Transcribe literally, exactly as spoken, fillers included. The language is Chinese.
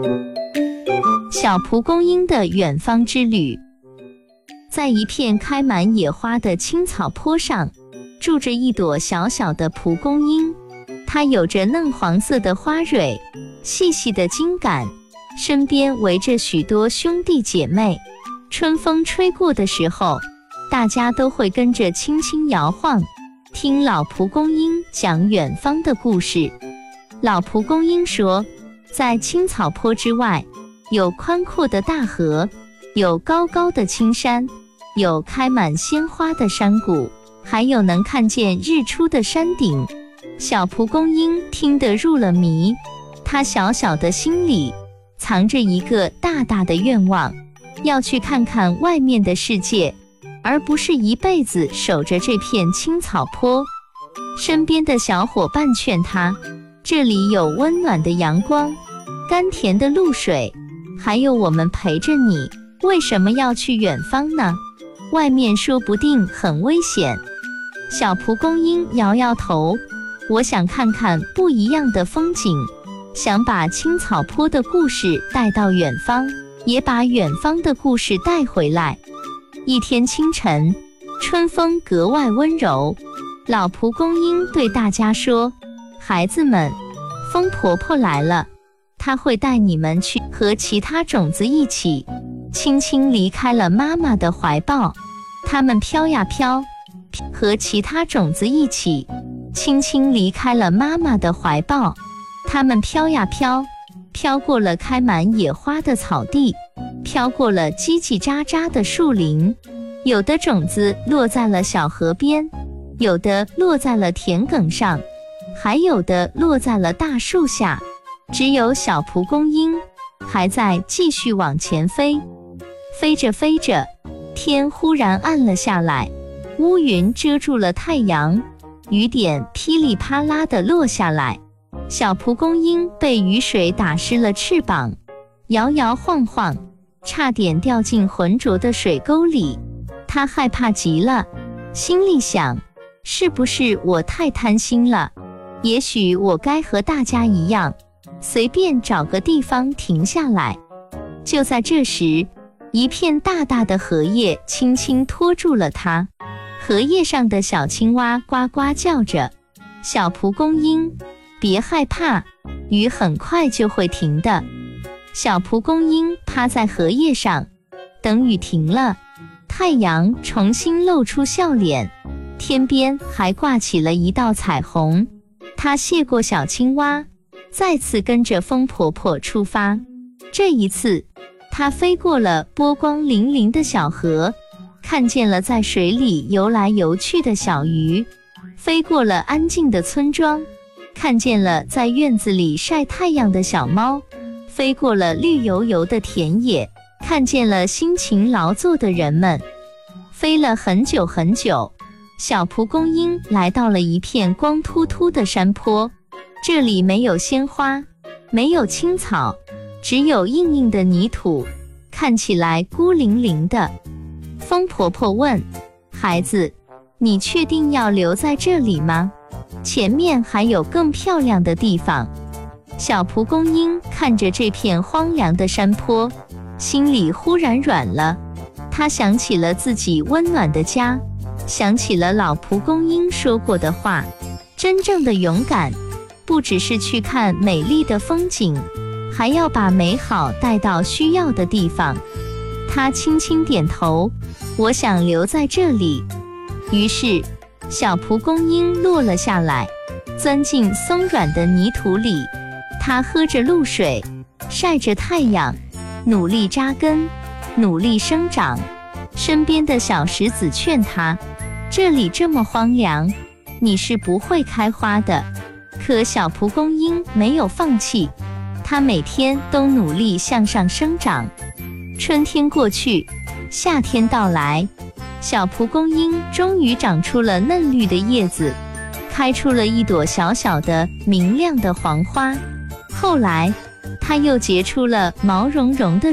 小蒲公英的远方之旅。在一片开满野花的青草坡上，住着一朵小小的蒲公英，它有着嫩黄色的花蕊，细细的茎秆，身边围着许多兄弟姐妹。春风吹过的时候，大家都会跟着轻轻摇晃，听老蒲公英讲远方的故事。老蒲公英说，在青草坡之外，有宽阔的大河，有高高的青山，有开满鲜花的山谷，还有能看见日出的山顶。小蒲公英听得入了迷，它小小的心里藏着一个大大的愿望，要去看看外面的世界，而不是一辈子守着这片青草坡。身边的小伙伴劝他，这里有温暖的阳光，甘甜的露水，还有我们陪着你，为什么要去远方呢？外面说不定很危险。小蒲公英摇摇头，我想看看不一样的风景，想把青草坡的故事带到远方，也把远方的故事带回来。一天清晨，春风格外温柔，老蒲公英对大家说，孩子们，风婆婆来了，她会带你们去和其他种子一起轻轻离开了妈妈的怀抱。它们飘呀飘，和其他种子一起轻轻离开了妈妈的怀抱。它们飘呀飘，飘过了开满野花的草地，飘过了叽叽喳喳的树林。有的种子落在了小河边，有的落在了田埂上，还有的落在了大树下。只有小蒲公英还在继续往前飞。飞着飞着，天忽然暗了下来，乌云遮住了太阳，雨点噼里啪啦地落下来。小蒲公英被雨水打湿了翅膀，摇摇晃晃，差点掉进浑浊的水沟里。它害怕极了，心里想，是不是我太贪心了？也许我该和大家一样，随便找个地方停下来。就在这时，一片大大的荷叶轻轻拖住了它，荷叶上的小青蛙呱呱叫着。小蒲公英，别害怕，雨很快就会停的。小蒲公英趴在荷叶上，等雨停了，太阳重新露出笑脸，天边还挂起了一道彩虹。它谢过小青蛙，再次跟着风婆婆出发。这一次，它飞过了波光粼粼的小河，看见了在水里游来游去的小鱼，飞过了安静的村庄，看见了在院子里晒太阳的小猫，飞过了绿油油的田野，看见了辛勤劳作的人们。飞了很久很久，小蒲公英来到了一片光秃秃的山坡，这里没有鲜花，没有青草，只有硬硬的泥土，看起来孤零零的。风婆婆问，孩子，你确定要留在这里吗？前面还有更漂亮的地方。小蒲公英看着这片荒凉的山坡，心里忽然软了。他想起了自己温暖的家，想起了老蒲公英说过的话，真正的勇敢不只是去看美丽的风景，还要把美好带到需要的地方。他轻轻点头，我想留在这里。于是小蒲公英落了下来，钻进松软的泥土里。它喝着露水，晒着太阳，努力扎根，努力生长。身边的小石子劝它，这里这么荒凉，你是不会开花的。可小蒲公英没有放弃，它每天都努力向上生长。春天过去，夏天到来，小蒲公英终于长出了嫩绿的叶子，开出了一朵小小的明亮的黄花。后来，它又结出了毛茸茸的